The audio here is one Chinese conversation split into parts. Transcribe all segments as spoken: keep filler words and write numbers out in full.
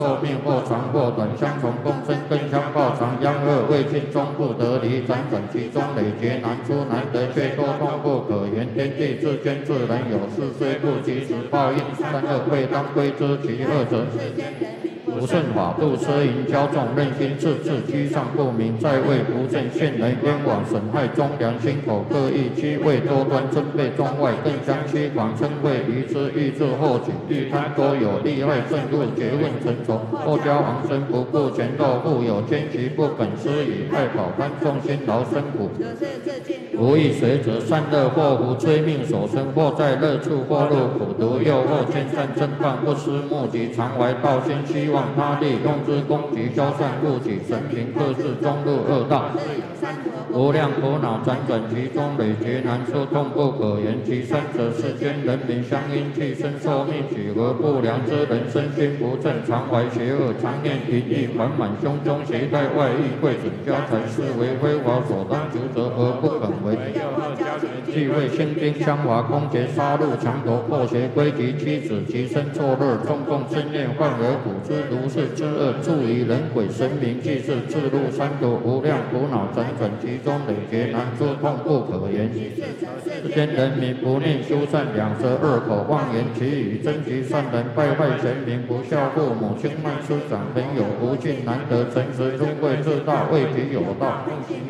寿命或长或短，相从共生，更相报长。央恶未尽，终不得离。辗转其中，累劫难出，难得却多痛不可言。天地之间，自然有事，虽不及时报应。三恶未当归之，其二者。不顺法度，奢淫骄纵，任心自治，居上不明，在位不正，陷人冤枉，损害忠良，心口各异，欺位多端，争备中外，更相欺狂，称谓愚痴，欲自后举，欲贪多有，利害甚入，结问成仇，后交往生，不顾前斗，富有奸其不肯施以爱保贪，众辛劳生苦，不亦随则善恶祸福，催命所生，或在乐处，或入苦毒，诱惑兼善正犯，不思目的，常怀道心，希望他利，用之攻击，消散误己，神平克制，终入恶道。无量苦恼辗转其中，累劫难出，痛不可言。其三者，世间人民相因气生寿命几何不良之人，身心不正，常怀邪恶，常念淫意，缓满胸中，携带外溢，贵准家财，视为非法所当求责而不肯为。既为兴兵相华，攻劫杀戮，强夺破邪，归及妻子，其身作乐，中共真念，患而苦之如是之恶，助于人鬼神明，既是自入三途，无量苦恼辗转其中，累劫难出，痛不可言。世间人民不念修善，两舌恶口妄言其语，争其善人，败坏贤明，不孝父母，轻慢师长，朋友不敬，难得诚实，尊贵自大，为己有道，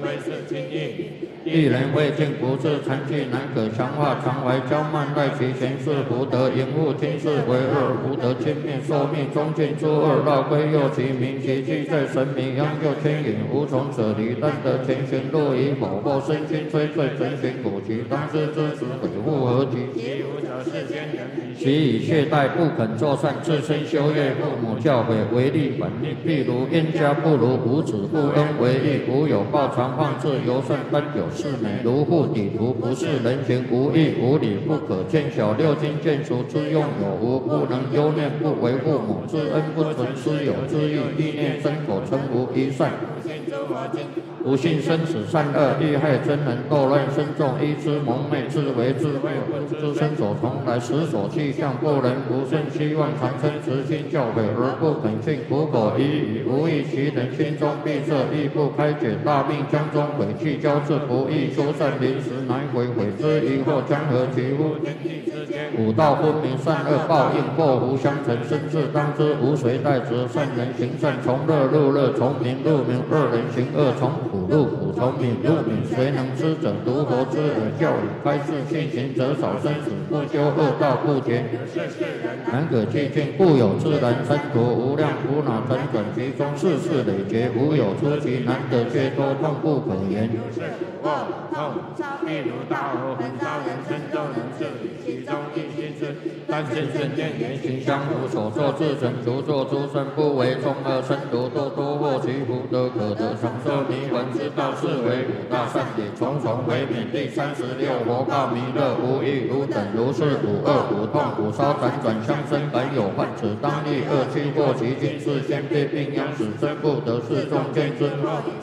一人未尽，不自残气，难可强化，常怀骄慢，赖其贤士福德，淫恶听事为恶，福德轻灭，寿命终尽诸恶，绕归右其名，其迹在神明，央就牵引，无从舍离，但得前行，若以某或身心摧罪，整寻古其当知之时，悔复何及？其以懈怠，不肯作善，自身修业，父母教诲，为利反逆。譬如冤家不如无子，不恩为义，无有报常放置，尤甚奔有事美，如护底图，不是人情，无义无理，不可见小六经见熟之用有无，不能忧念，不为父母之恩，不存师友之意，意念身口称无一善。不信生死善恶，利害真人，斗乱生众，依之蒙昧，自为自灭，不知身所从来，实所气象，不能不慎，希望长生慈心教诲，而不肯信，苦口一语，无益其人，心中闭塞，亦不开解，大命将中，悔气交至，不易修善，临时难悔，悔之疑惑，将何其乎？五道分明，善恶报应，祸福相承，生事当知，无谁代责，善人行善，从乐入乐，从明入明，恶人行恶，从苦入苦，从敏入敏，谁能知者？独佛之耳教语，开示信行者少，生死不修恶道不绝，难可寂静，故有自然生途，无量苦恼辗转其中，世事累劫，无有出其难得却多，痛不可言。譬如大火焚烧人身，众人是其中一心是，但现圣见言行相互，所作自成，独作诸身，不为众恶生毒，多多获其福德，可得长寿弥闻之道，是为五大善典，重重为免。第三十六佛告弥勒，无欲无等，如是五恶五痛五烧辗转相生，本有患此，当立恶趣或其经，是先被病殃死，真不得是众见之。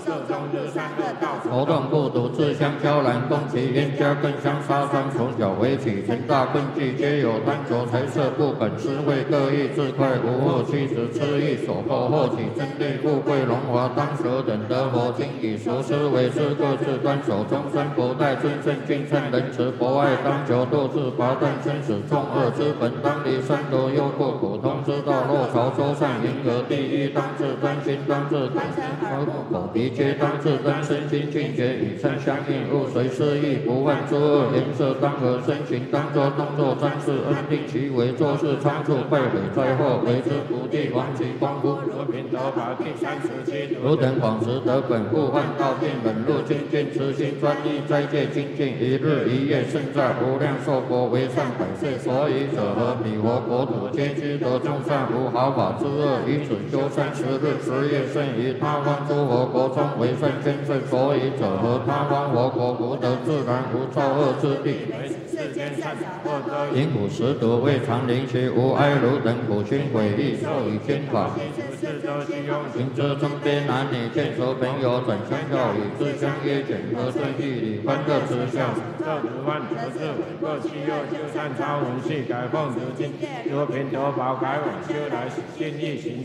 头痛不独，自相交然，攻其冤家，更相杀伤，从小为起，成大困忌，皆有贪求财色，不本思慧，各异自快，无惑妻子痴意所迫，后起真利富贵荣华，当舍等得佛经以熟思为师，各自端守终身不待，尊圣敬圣仁慈博爱，当求度自拔断生死众恶之本，当离三毒忧过苦通之道，若朝周善迎合第一，当自专心，当自口口鼻皆当自真，身心境界与称相应，勿随失意，不犯诸恶，颜色当和身形，当作动作瞻视，恩定其为做事仓促，败毁灾祸，为之不地亡其功夫。如品德法第三十七，汝等广识得本，故患道尽，忍辱精进，慈心专一，斋戒精进，一日一夜胜在无量寿国，为善百岁。所以者何？彼佛国土皆知得众善，无毫发之恶，以此修善十日十夜，胜于他方诸佛国中为善千岁。所以者何？他方佛国福德自然，无造恶之地。因苦食毒，未尝灵邪，无哀如等苦心悔意，受以天法。行者中边男女，见熟朋友，转相教语，自相约简，和顺义理，欢乐之笑。这如万德智伟，各其右修善超文系，改奉如经，如平德宝改往修来，心意行。